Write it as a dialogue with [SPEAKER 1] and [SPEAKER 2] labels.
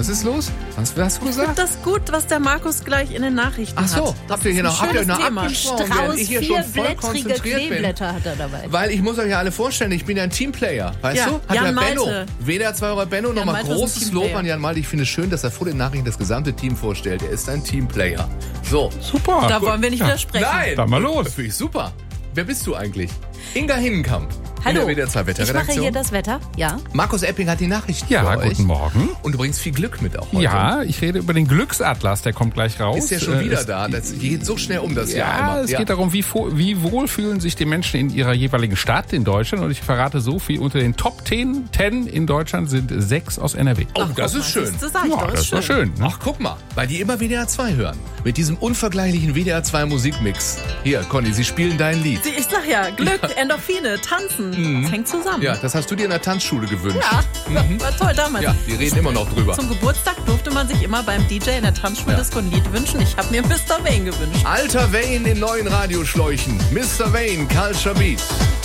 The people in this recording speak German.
[SPEAKER 1] Was ist los? Was hast du
[SPEAKER 2] Ich finde
[SPEAKER 1] gesagt?
[SPEAKER 2] das gut, was der Markus gleich in den Nachrichten hat.
[SPEAKER 1] Ach so,
[SPEAKER 2] Das
[SPEAKER 1] habt ihr
[SPEAKER 2] ist
[SPEAKER 1] hier
[SPEAKER 2] ein
[SPEAKER 1] noch
[SPEAKER 2] schönes Thema.
[SPEAKER 1] abgesprochen,
[SPEAKER 3] Strauß,
[SPEAKER 1] während ich hier schon voll
[SPEAKER 3] vierblättrige
[SPEAKER 1] konzentriert bin?
[SPEAKER 3] Kleeblätter hat er dabei.
[SPEAKER 1] Weil ich muss euch ja alle vorstellen, ich bin ja ein Teamplayer, weißt
[SPEAKER 2] Ja,
[SPEAKER 1] du? Hat
[SPEAKER 2] Jan
[SPEAKER 1] der Benno,
[SPEAKER 2] Malte.
[SPEAKER 1] WDR 2 Euro Benno, nochmal
[SPEAKER 2] Malte ist ein
[SPEAKER 1] großes Lob
[SPEAKER 2] Teamplayer.
[SPEAKER 1] an Jan Malte. Ich finde es schön, dass er vor den Nachrichten das gesamte Team vorstellt. Er ist ein Teamplayer. So.
[SPEAKER 4] Super.
[SPEAKER 2] Da wollen wir nicht widersprechen.
[SPEAKER 1] Nein!
[SPEAKER 4] Dann mal los.
[SPEAKER 1] Das finde ich super. Wer bist du eigentlich? Inga Hinnenkamp.
[SPEAKER 3] Hallo,
[SPEAKER 1] In der WDR 2
[SPEAKER 3] ich mache
[SPEAKER 1] Wetterredaktion.
[SPEAKER 3] hier das Wetter, ja.
[SPEAKER 1] Markus Epping hat die Nachrichten
[SPEAKER 4] Ja,
[SPEAKER 1] für euch.
[SPEAKER 4] guten Morgen.
[SPEAKER 1] Und du bringst viel Glück mit auch heute.
[SPEAKER 4] Ja, ich rede über den Glücksatlas, der kommt gleich raus.
[SPEAKER 1] Ist ja schon wieder
[SPEAKER 4] Es-
[SPEAKER 1] da. Das geht so schnell um das Jahr
[SPEAKER 4] Ja,
[SPEAKER 1] immer.
[SPEAKER 4] es geht darum, wie wohl fühlen sich die Menschen in ihrer jeweiligen Stadt in Deutschland. Und ich verrate so viel, unter den Top 10 in Deutschland sind 6 aus NRW.
[SPEAKER 1] Oh, das ist schön.
[SPEAKER 2] Das sag ich
[SPEAKER 4] Ja,
[SPEAKER 2] doch,
[SPEAKER 4] das war schön. Ne?
[SPEAKER 1] Ach, guck mal, weil die immer WDR 2 hören. Mit diesem unvergleichlichen WDR 2 Musikmix. Hier, Conny, sie spielen dein Lied.
[SPEAKER 2] Ich sag ja, Glück, Endorphine, Tanzen. Das hängt zusammen.
[SPEAKER 1] Ja, das hast du dir in der Tanzschule gewünscht.
[SPEAKER 2] Ja, war toll damals.
[SPEAKER 1] Ja, die reden immer noch drüber.
[SPEAKER 2] Zum Geburtstag durfte man sich immer beim DJ in der Tanzschule-Disco ein Lied wünschen. Ich habe mir Mr. Wayne gewünscht.
[SPEAKER 1] Alter Wayne in neuen Radioschläuchen. Mr. Wayne, Culture Beat.